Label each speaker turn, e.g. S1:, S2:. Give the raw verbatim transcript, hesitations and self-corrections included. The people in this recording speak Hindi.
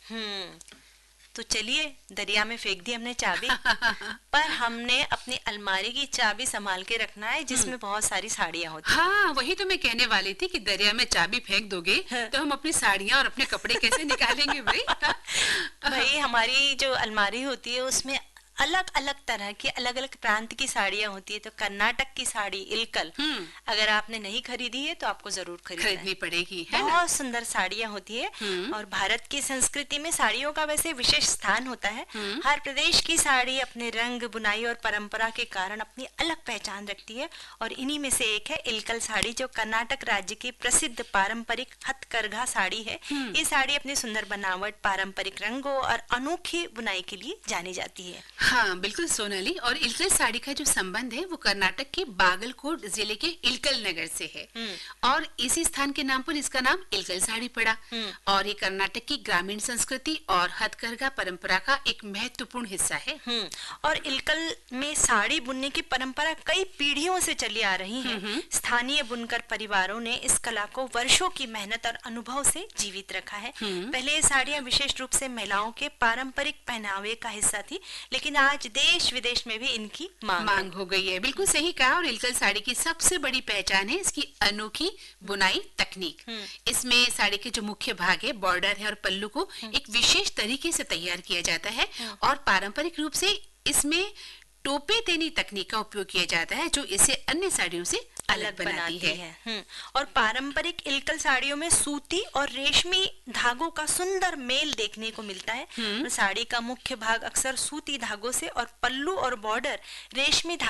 S1: हम्म तो चलिए, दरिया में फेंक दी हमने चाबी, पर हमने अपनी अलमारी की चाबी संभाल के रखना है जिसमें बहुत सारी साड़ियाँ होती हैं।
S2: हाँ, वही तो मैं कहने वाली थी कि दरिया में चाबी फेंक दोगे तो हम अपनी साड़ियाँ और अपने कपड़े कैसे निकालेंगे भाई?
S1: भाई हमारी जो अलमारी होती है उसमें अलग अलग तरह की अलग अलग प्रांत की साड़ियाँ होती है। तो कर्नाटक की साड़ी इलकल
S2: हम्म
S1: अगर आपने नहीं खरीदी है तो आपको जरूर खरीदना
S2: खरीदनी
S1: है।
S2: पड़ेगी, है ना?
S1: बहुत सुंदर साड़ियाँ होती है
S2: हम्म
S1: और भारत की संस्कृति में साड़ियों का वैसे विशेष स्थान होता है।
S2: हम्म
S1: हर प्रदेश की साड़ी अपने रंग, बुनाई और परंपरा के कारण अपनी अलग पहचान रखती है और इन्हीं में से एक है इलकल साड़ी, जो कर्नाटक राज्य की प्रसिद्ध पारंपरिक हथकरघा साड़ी है।
S2: हम्म
S1: ये साड़ी अपनी सुंदर बनावट, पारंपरिक रंगों और अनोखी बुनाई के लिए जानी जाती है।
S2: हाँ बिल्कुल सोनाली, और इलकल साड़ी का जो संबंध है वो कर्नाटक के बागलकोट जिले के इलकल नगर से है
S1: हम्म
S2: और इसी स्थान के नाम पर इसका नाम इलकल साड़ी पड़ा।
S1: हम्म
S2: और ये कर्नाटक की ग्रामीण संस्कृति और हथकरघा परंपरा का एक महत्वपूर्ण हिस्सा है।
S1: हम्म और इलकल में साड़ी बुनने की परंपरा कई पीढ़ियों से चली आ रही है।
S2: हम्म
S1: स्थानीय बुनकर परिवारों ने इस कला को वर्षों की मेहनत और अनुभव से जीवित रखा है।
S2: हम्म
S1: पहले ये साड़ियाँ विशेष रूप से महिलाओं के पारंपरिक पहनावे का हिस्सा थी, लेकिन आज देश विदेश में भी इनकी मांग है।
S2: मांग हो गई है, बिल्कुल सही कहा। और इलकल साड़ी की सबसे बड़ी पहचान है इसकी अनोखी बुनाई तकनीक।
S1: हम्म
S2: इसमें साड़ी के जो मुख्य भाग है, बॉर्डर है और पल्लू को एक विशेष तरीके से तैयार किया जाता है और पारंपरिक रूप से इसमें टोपे तेनी तकनीक का उपयोग किया जाता है जो इसे अन्य साड़ियों से अलग बनाती है।
S1: है। हम्म और पारंपरिक इलकल साड़ियों में सूती और रेशमी धागों का सुंदर मेल देखने को मिलता है।
S2: हम्म
S1: साड़ी का मुख्य भाग अक्सर सूती धागों से और पल्लू और बॉर्डर रेशमी धागों